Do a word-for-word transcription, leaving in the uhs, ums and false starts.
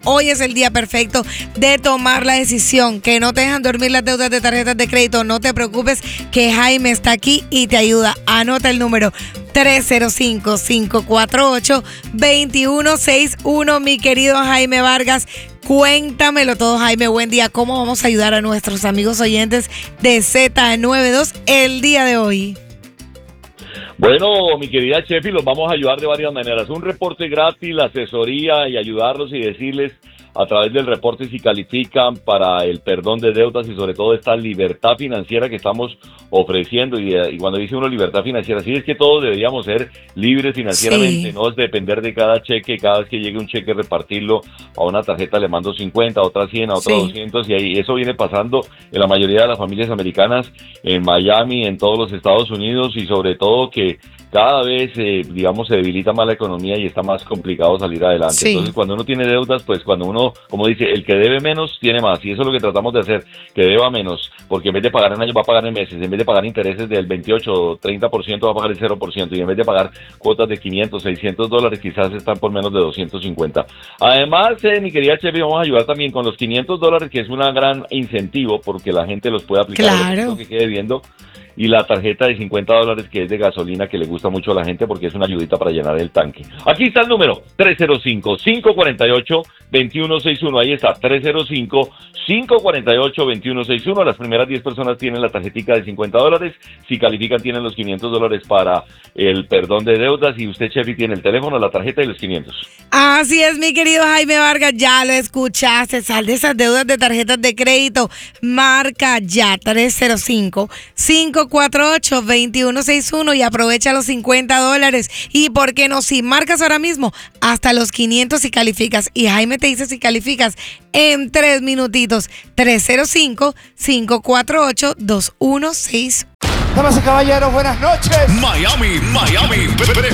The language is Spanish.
hoy es el día perfecto de tomar la decisión. Que no te dejan dormir las deudas de tarjetas de crédito. No te preocupes, que Jaime está aquí y te ayuda. Anota el número tres cero cinco, cinco cuatro ocho, dos uno seis uno. Mi querido Jaime Vargas, cuéntamelo todo, Jaime. Buen día. ¿Cómo vamos a ayudar a nuestros amigos oyentes de Z noventa y dos el día de hoy? Bueno, mi querida Chefi, los vamos a ayudar de varias maneras. Un reporte gratis, la asesoría y ayudarlos y decirles a través del reporte si califican para el perdón de deudas y sobre todo esta libertad financiera que estamos ofreciendo. Y, y cuando dice uno libertad financiera, sí es que todos deberíamos ser libres financieramente, sí. No es depender de cada cheque, cada vez que llegue un cheque repartirlo a una tarjeta le mando cincuenta, a otra cien, a otra sí. doscientos, y ahí eso viene pasando en la mayoría de las familias americanas, en Miami, en todos los Estados Unidos, y sobre todo que cada vez, eh, digamos, se debilita más la economía y está más complicado salir adelante. Sí. Entonces, cuando uno tiene deudas, pues cuando uno, como dice, el que debe menos, tiene más. Y eso es lo que tratamos de hacer, que deba menos. Porque en vez de pagar en años, va a pagar en meses. En vez de pagar intereses del veintiocho o treinta por ciento, va a pagar el cero por ciento. Y en vez de pagar cuotas de quinientos, seiscientos dólares, quizás están por menos de doscientos cincuenta. Además, eh, mi querida Chefi, vamos a ayudar también con los quinientos dólares, que es un gran incentivo, porque la gente los puede aplicar claro. a lo que quede viendo. Y la tarjeta de cincuenta dólares que es de gasolina, que le gusta mucho a la gente porque es una ayudita para llenar el tanque. Aquí está el número, tres cero cinco, cinco cuatro ocho, dos uno seis uno. Ahí está, tres cero cinco, cinco cuatro ocho, dos uno seis uno. Las primeras diez personas tienen la tarjetica de cincuenta dólares. Si califican, tienen los quinientos dólares para el perdón de deudas. Y usted, Chefi, tiene el teléfono, la tarjeta y los quinientos. Así es, mi querido Jaime Vargas, ya lo escuchaste. Sal de esas deudas de tarjetas de crédito. Marca ya, tres cero cinco, cinco cuatro ocho, dos uno seis uno y aprovecha los cincuenta dólares. Y por qué no, si marcas ahora mismo hasta los quinientos si calificas, y Jaime te dice si calificas en tres minutitos. Tres cero cinco, cinco cuatro ocho, dos uno seis uno. Damas y caballeros, buenas noches. Miami, Miami.